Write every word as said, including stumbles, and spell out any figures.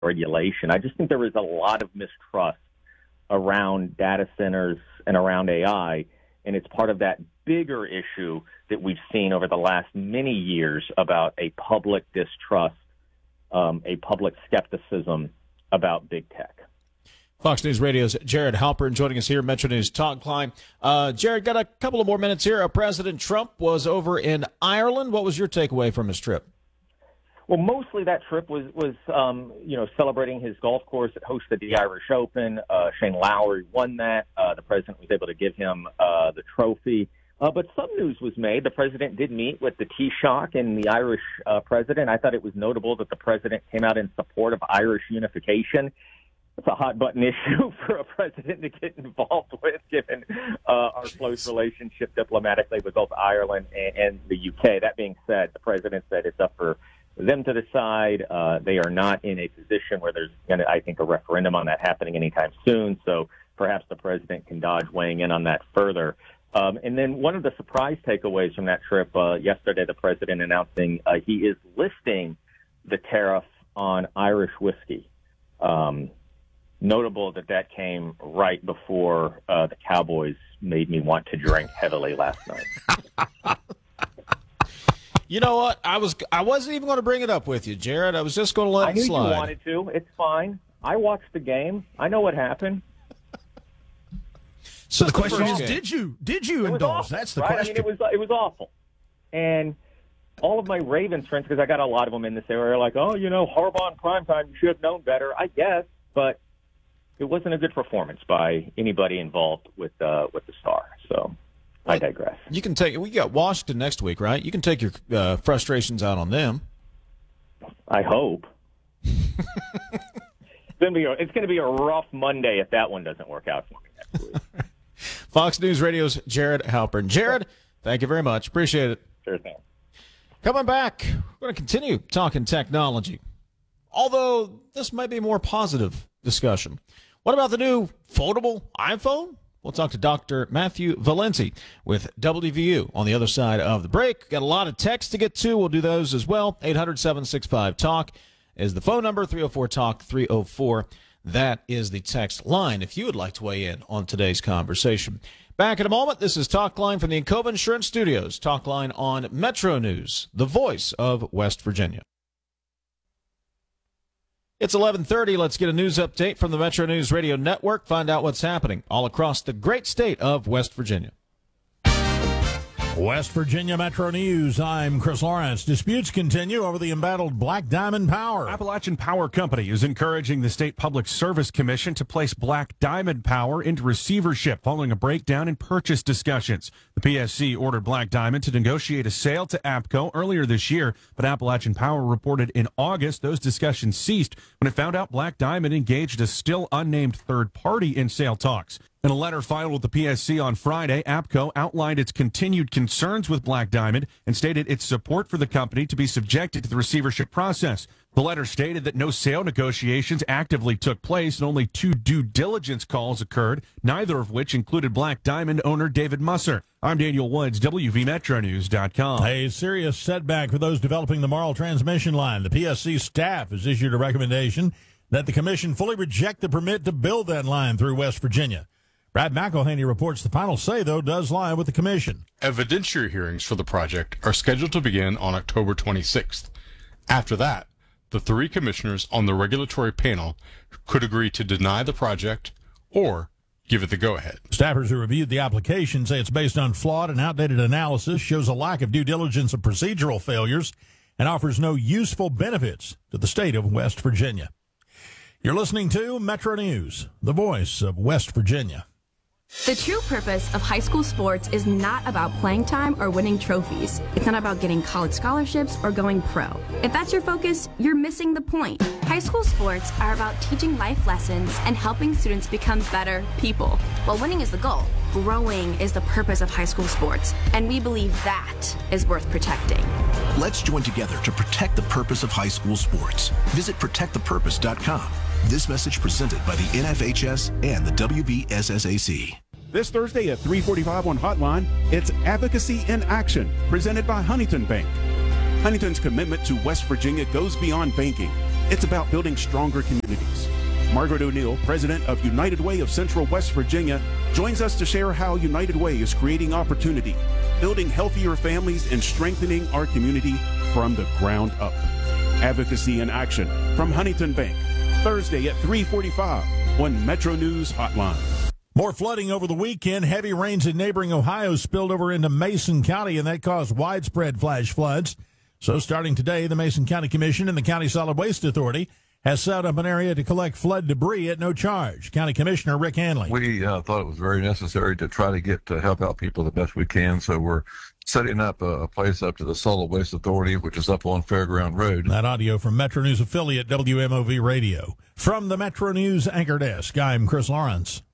regulation. I just think there is a lot of mistrust around data centers and around A I, and it's part of that bigger issue that we've seen over the last many years about a public distrust, um, a public skepticism about big tech. Fox News Radio's Jared Halpern joining us here, Metro News Talk Line. Uh, Jared, got a couple of more minutes here. Uh, President Trump was over in Ireland. What was your takeaway from his trip? Well, mostly that trip was, was um, you know, celebrating his golf course that hosted the Irish Open. Uh, Shane Lowry won that. Uh, the president was able to give him uh, the trophy. Uh, but some news was made. The president did meet with the Taoiseach and the Irish uh, president. I thought it was notable that the president came out in support of Irish unification. It's a hot-button issue for a president to get involved with, given uh, our close relationship diplomatically with both Ireland and, and the U K. That being said, the president said it's up for them to decide. Uh, they are not in a position where there's going to, I think, a referendum on that happening anytime soon. So perhaps the president can dodge weighing in on that further. Um, and then one of the surprise takeaways from that trip uh, yesterday, the president announcing uh, he is lifting the tariff on Irish whiskey. Um, notable that that came right before uh, the Cowboys made me want to drink heavily last night. You know what? I was I wasn't even going to bring it up with you, Jared. I was just going to let I it knew slide. you wanted to. It's fine. I watched the game. I know what happened. So the question is, game. did you did you It was indulge? awful, That's the right? question. I mean, it was it was awful, and all of my Ravens friends, because I got a lot of them in this area, are like, oh, you know, Harbaugh in primetime, you should have known better. I guess, but it wasn't a good performance by anybody involved with uh, with the Star. So I digress. You can take. We got Washington next week, right? You can take your uh, frustrations out on them. I hope. It's gonna be a, it's going to be a rough Monday if that one doesn't work out for me next week. Fox News Radio's Jared Halpern. Jared, thank you very much. Appreciate it. Sure thing. Coming back, we're going to continue talking technology, although this might be a more positive discussion. What about the new foldable iPhone? We'll talk to Doctor Matthew Valenti with W V U on the other side of the break. Got a lot of texts to get to. We'll do those as well. eight hundred, seven six five, talk is the phone number. three oh four, talk, three oh four. That is the text line if you would like to weigh in on today's conversation. Back in a moment. This is Talk Line from the Encova Insurance Studios. Talk Line on Metro News, the voice of West Virginia. It's eleven thirty. Let's get a news update from the Metro News Radio Network. Find out what's happening all across the great state of West Virginia. West Virginia Metro News. I'm Chris Lawrence. Disputes continue over the embattled Black Diamond Power. Appalachian Power Company is encouraging the State Public Service Commission to place Black Diamond Power into receivership following a breakdown in purchase discussions. The P S C ordered Black Diamond to negotiate a sale to APCO earlier this year, but Appalachian Power reported in August those discussions ceased when it found out Black Diamond engaged a still unnamed third party in sale talks. In a letter filed with the P S C on Friday, APCO outlined its continued concerns with Black Diamond and stated its support for the company to be subjected to the receivership process. The letter stated that no sale negotiations actively took place and only two due diligence calls occurred, neither of which included Black Diamond owner David Musser. I'm Daniel Woods, W V Metro News dot com. A serious setback for those developing the Marl transmission line. The P S C staff has issued a recommendation that the commission fully reject the permit to build that line through West Virginia. Brad McElhaney reports the final say, though, does lie with the commission. Evidentiary hearings for the project are scheduled to begin on October twenty-sixth. After that, the three commissioners on the regulatory panel could agree to deny the project or give it the go-ahead. Staffers who reviewed the application say it's based on flawed and outdated analysis, shows a lack of due diligence and procedural failures, and offers no useful benefits to the state of West Virginia. You're listening to Metro News, the voice of West Virginia. The true purpose of high school sports is not about playing time or winning trophies. It's not about getting college scholarships or going pro. If that's your focus, you're missing the point. High school sports are about teaching life lessons and helping students become better people. While winning is the goal, growing is the purpose of high school sports, and we believe that is worth protecting. Let's join together to protect the purpose of high school sports. Visit protect the purpose dot com. This message presented by the N F H S and the W B S S A C. This Thursday at three forty-five on Hotline, it's Advocacy in Action, presented by Huntington Bank. Huntington's commitment to West Virginia goes beyond banking. It's about building stronger communities. Margaret O'Neill, president of United Way of Central West Virginia, joins us to share how United Way is creating opportunity, building healthier families, and strengthening our community from the ground up. Advocacy in Action from Huntington Bank, Thursday at three forty-five on Metro News Hotline. More flooding over the weekend. Heavy rains in neighboring Ohio spilled over into Mason County, and that caused widespread flash floods. So starting today, the Mason County Commission and the County Solid Waste Authority has set up an area to collect flood debris at no charge. County Commissioner Rick Hanley. We uh, thought it was very necessary to try to get to help out people the best we can, so we're setting up a, a place up to the Solid Waste Authority, which is up on Fairground Road. That audio from Metro News affiliate W M O V Radio. From the Metro News Anchor Desk, I'm Chris Lawrence.